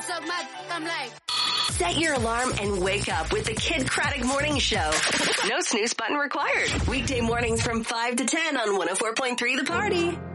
suck my I'm like. Set your alarm and wake up with the Kid Craddock Morning Show. No snooze button required. Weekday mornings from 5 to 10 on 104.3 The Party.